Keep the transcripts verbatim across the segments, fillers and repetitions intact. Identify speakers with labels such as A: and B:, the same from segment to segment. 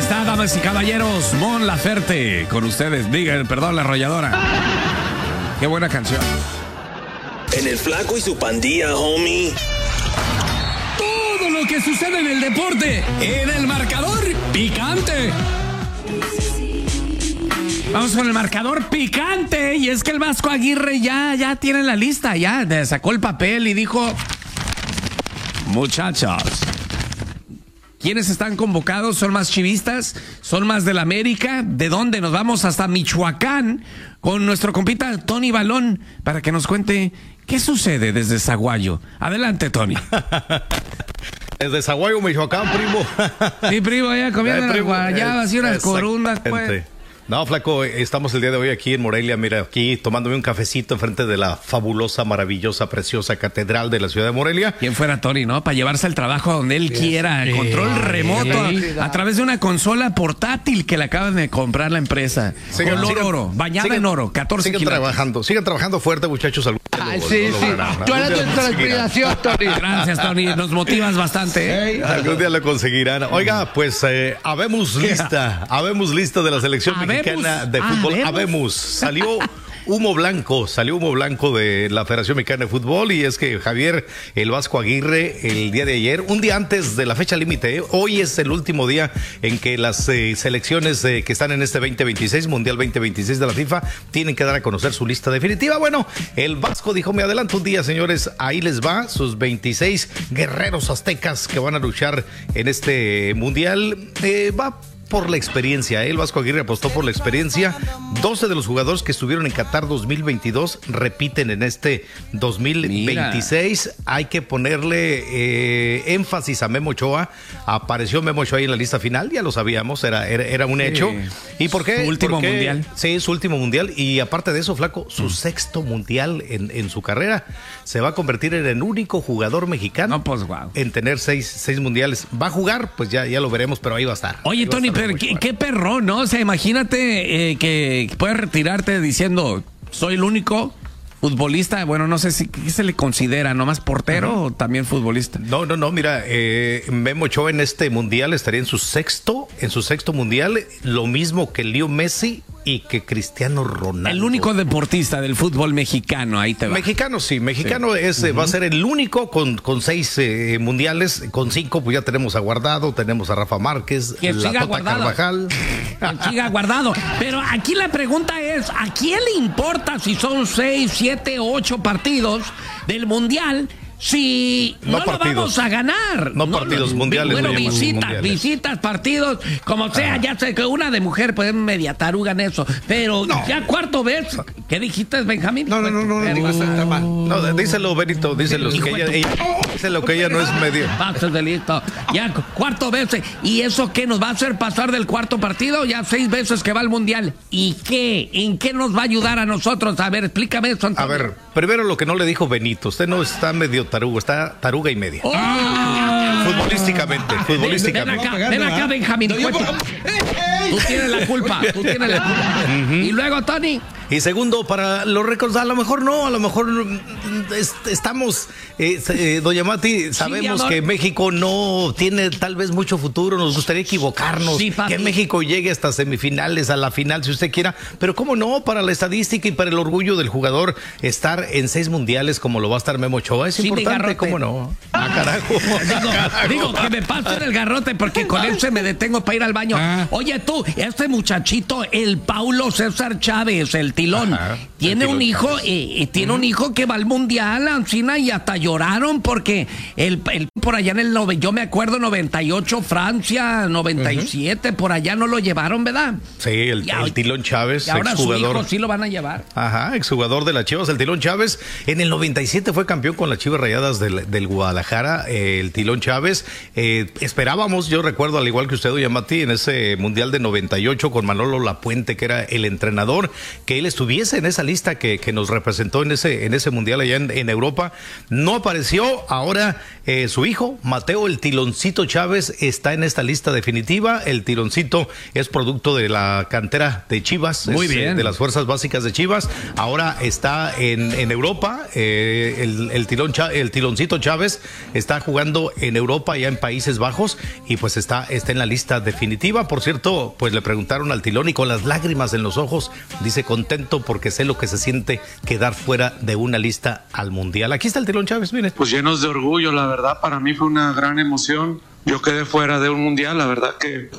A: está, damas y caballeros? Mon Laferte con ustedes. Digan, perdón, la arrolladora. Qué buena canción.
B: En el Flaco y su pandilla, homie.
A: Todo lo que sucede en el deporte, en el marcador picante. Vamos con el marcador picante. Y es que el Vasco Aguirre ya, ya tiene la lista. Ya sacó el papel y dijo: muchachos, ¿quiénes están convocados? ¿Son más chivistas? ¿Son más del América? ¿De dónde? Nos vamos hasta Michoacán con nuestro compita Tony Balón para que nos cuente qué sucede desde Zaguayo. Adelante, Tony.
C: Desde Zaguayo, Michoacán, primo.
A: Sí, primo, ya comiendo las guayabas y unas corundas, pues.
C: No, Flaco, estamos el día de hoy aquí en Morelia, mira, aquí tomándome un cafecito enfrente de la fabulosa, maravillosa, preciosa catedral de la ciudad de Morelia.
A: ¿Quién fuera Tony, no? Para llevarse al trabajo a donde él quiera, sí, control remoto, sí, a, a través de una consola portátil que le acaban de comprar la empresa. Sigan, Color sigan, oro, bañada sigan, en oro, catorce
C: sigan
A: kilos.
C: trabajando, sigan trabajando fuerte, muchachos.
D: Ay, sí, sí, tú eres nuestra inspiración, Tony.
A: Gracias, Tony, nos motivas bastante. ¿eh?
C: Algún día lo conseguirán. Oiga, pues, eh, habemos lista, habemos lista de la selección ¿Habemos? mexicana de fútbol. ¿Habemos? habemos. Salió humo blanco, salió humo blanco de la Federación Mexicana de Fútbol, y es que Javier el Vasco Aguirre el día de ayer, un día antes de la fecha límite, ¿eh? Hoy es el último día en que las eh, selecciones eh, que están en este veinte veintiséis, Mundial veinte veintiséis de la FIFA, tienen que dar a conocer su lista definitiva. Bueno, el Vasco dijo: me adelanto un día, señores, ahí les va, sus veintiséis guerreros aztecas que van a luchar en este Mundial. Eh, va por la experiencia, el Vasco Aguirre apostó por la experiencia. doce de los jugadores que estuvieron en Qatar dos mil veintidós repiten en este dos mil veintiséis. Mira. Hay que ponerle eh, énfasis a Memo Ochoa. Apareció Memo Ochoa ahí en la lista final, ya lo sabíamos, era, era, era un hecho. Sí. ¿Y por qué?
A: Su último
C: Porque,
A: mundial.
C: Sí, su último mundial. Y aparte de eso, Flaco, su mm. sexto mundial en, en su carrera. Se va a convertir en el único jugador mexicano
A: no, pues, wow.
C: en tener seis, seis mundiales. ¿Va a jugar? Pues ya, ya lo veremos, pero ahí va a estar.
A: Oye, Tony, pero qué, qué perro, ¿no? O sea, imagínate eh, que puedes retirarte diciendo: soy el único futbolista. Bueno, no sé si ¿qué se le considera, nomás portero uh-huh. o también futbolista?
C: No, no, no, mira, eh, Memo Ochoa en este mundial estaría en su sexto, en su sexto mundial, lo mismo que Leo Messi y que Cristiano Ronaldo.
A: El único deportista del fútbol mexicano, ahí te va.
C: Mexicano, sí, mexicano sí. es, uh-huh. va a ser el único con, con seis eh, mundiales, con cinco pues ya tenemos a Guardado, tenemos a Rafa Márquez,
A: que
C: la
A: siga
C: Tota
A: Guardado.
C: Carvajal.
A: Que siga Guardado. Pero aquí la pregunta es: ¿a quién le importa si son seis, siete, ocho partidos del mundial? Si no, no lo vamos a ganar.
C: No, no partidos no, mundiales.
A: Bueno, visitas, mundiales. visitas, partidos, como sea, ah. ya sé que una de mujer, pues media taruga en eso. Pero no. ya cuarto vez, ¿qué dijiste, Benjamín?
C: No, no, no, no. No, no, no díselo, Benito, díselo. Que ella, ella, díselo que ella no es medio.
A: Pases de listo. Ya cuarto vez. ¿Y eso qué nos va a hacer pasar del cuarto partido? Ya seis veces que va al mundial. ¿Y qué? ¿En qué nos va a ayudar a nosotros? A ver, explícame eso, Antonio.
C: A ver, primero lo que no le dijo Benito. Usted no está medio tarugo, está taruga y media.
A: Oh.
C: Futbolísticamente, futbolísticamente.
A: Ven acá, ven acá, Benjamín. No, tú tienes la culpa, tú tienes la culpa. Uh-huh. Y luego, Tony.
C: Y segundo, para los récords, a lo mejor no, a lo mejor est- estamos, eh, eh, doña Mati, sabemos sí, que México no tiene tal vez mucho futuro, nos gustaría equivocarnos, sí, que México llegue hasta semifinales, a la final, si usted quiera, pero cómo no, para la estadística y para el orgullo del jugador, estar en seis mundiales como lo va a estar Memo Ochoa, es sí, importante, cómo no. Ah, carajo.
A: Digo,
C: carajo.
A: digo que me pasen el garrote porque con él se me detengo para ir al baño. Ah. Oye tú, este muchachito, el Paulo César Chávez, el Tilón, Ajá, tiene un hijo, eh, tiene uh-huh. un hijo que va al mundial, Ancina, y hasta lloraron porque el, el por allá en el yo me acuerdo noventa y ocho Francia, noventa y siete uh-huh. por allá no lo llevaron, ¿verdad?
C: Sí, el, y, el Tilón Chávez,
A: y ahora
C: exjugador.
A: Su hijo sí lo van a llevar.
C: Ajá, exjugador de las Chivas, el Tilón Chávez. En el noventa y siete fue campeón con las Chivas Rayadas del, del Guadalajara, eh, el Tilón Chávez. Eh, esperábamos, yo recuerdo al igual que usted, doña Mati, en ese mundial de noventa y ocho con Manolo Lapuente, que era el entrenador, que él estuviese en esa lista que, que nos representó en ese, en ese mundial allá en, en Europa. No apareció. Ahora eh, su hijo, Mateo el Tiloncito Chávez, está en esta lista definitiva. El Tiloncito es producto de la cantera de Chivas.
A: Muy
C: es,
A: bien.
C: De las fuerzas básicas de Chivas. Ahora está en, en Europa. Eh, el, el, tilón, el Tiloncito Chávez está jugando en Europa, ya en Países Bajos, y pues está, está en la lista definitiva. Por cierto, pues le preguntaron al Tilón y con las lágrimas en los ojos, dice: contento porque sé lo que se siente quedar fuera de una lista al Mundial. Aquí está el Tilón Chávez, mire.
E: Pues llenos de orgullo, la verdad, para mí fue una gran emoción. Yo quedé fuera de un Mundial, la verdad que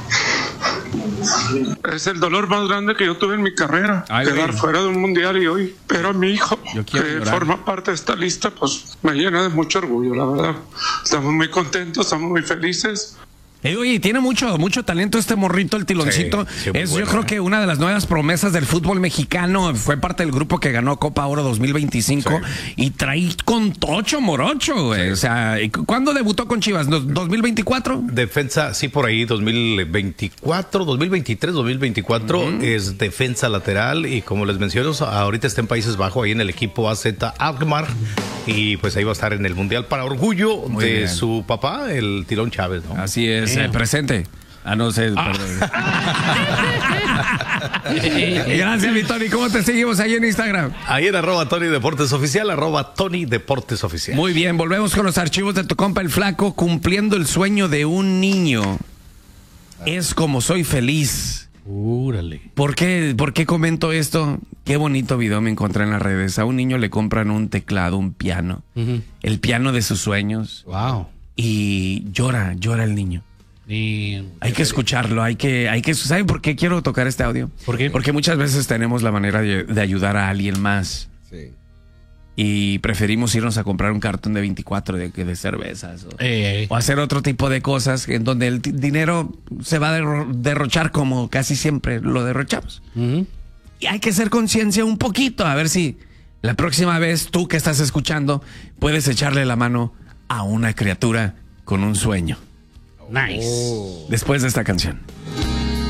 E: es el dolor más grande que yo tuve en mi carrera. Ay, quedar güey. fuera de un Mundial, y hoy, pero a mi hijo, que llorar. forma parte de esta lista, pues me llena de mucho orgullo, la verdad. Estamos muy contentos, estamos muy felices.
A: Eh, oye, tiene mucho, mucho talento este morrito, el Tiloncito. Sí, sí, es, bueno, yo creo eh. que una de las nuevas promesas del fútbol mexicano. Fue parte del grupo que ganó Copa Oro dos mil veinticinco, sí. y trae con tocho morocho, güey. Sí. O sea, ¿cuándo debutó con Chivas? ¿dos mil veinticuatro?
C: Defensa, sí, por ahí, dos mil veinticuatro, dos mil veintitrés, dos mil veinticuatro. Uh-huh. Es defensa lateral, y como les menciono, ahorita está en Países Bajos, ahí en el equipo A Z Alkmaar, y pues ahí va a estar en el Mundial para orgullo Muy de bien. su papá, el Tilón Chávez, ¿no?
A: Así es. Eh, presente. Ah, no sé. Ah. Gracias, mi Tony. ¿Cómo te seguimos ahí en Instagram?
C: Ahí en arroba Tony Deportes Oficial, arroba Tony Deportes Oficial.
A: Muy bien, volvemos con los archivos de tu compa el Flaco. Cumpliendo el sueño de un niño. Es como soy feliz.
C: Úrale.
A: ¿Por qué, ¿Por qué comento esto? Qué bonito video me encontré en las redes. A un niño le compran un teclado, un piano. Uh-huh. El piano de sus sueños.
C: Wow.
A: Y llora, llora el niño. Y hay que escucharlo, hay que, hay que, ¿saben por qué quiero tocar este audio?
C: ¿Por qué?
A: Porque muchas veces tenemos la manera de, de ayudar a alguien más.
C: Sí.
A: Y preferimos irnos a comprar un cartón de veinticuatro de, de cervezas. O,
C: ey, ey.
A: o hacer otro tipo de cosas en donde el t- dinero se va a derro- derrochar como casi siempre lo derrochamos. Uh-huh. Y hay que hacer conciencia un poquito, a ver si la próxima vez tú que estás escuchando puedes echarle la mano a una criatura con un sueño.
C: Nice.
A: Después de esta canción.